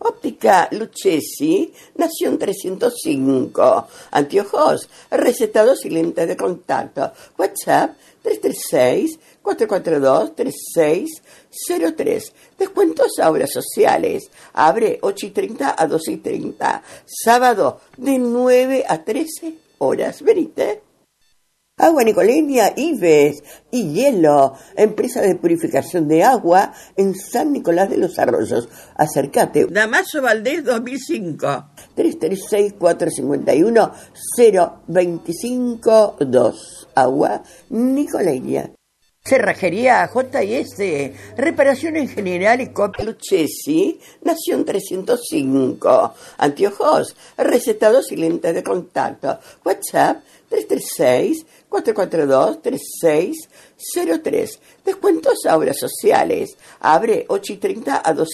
Óptica Lucchesi, Nación 305. Anteojos, recetados y lentes de contacto. WhatsApp 336-442-3603. Descuentos a obras sociales. Abre 8:30 a 12:30. Sábado de 9 a 13 horas. Venite. Agua Nicoleña, Ives y Hielo, empresa de purificación de agua en San Nicolás de los Arroyos. Acércate. Damaso Valdés 2005. 336-451-0252. Agua Nicoleña. Cerrajería J&S, reparación en general y copia Lucchesi, Nación 305. Anteojos, recetados y lentes de contacto. WhatsApp 336-442-3603. Descuentos a obras sociales. Abre 8:30 a 12:30.